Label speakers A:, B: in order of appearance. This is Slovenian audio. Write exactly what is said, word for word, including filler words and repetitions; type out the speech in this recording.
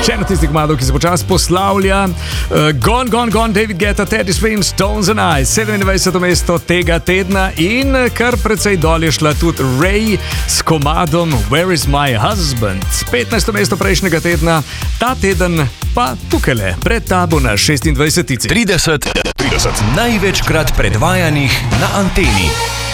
A: Še eno tistih komadov, ki se počas poslavlja. Uh, Gone, Gone, Gone, David Guetta, Teddy Swims, Stones and I. sedemindvajseto mesto tega tedna in kar precej dol je šla tudi Ray s komadom Where is my husband. petnajsto mesto prejšnjega tedna, ta teden pa tukajle, pred tabo na šestindvajsetici.
B: trideset, trideset največkrat predvajanih na anteni.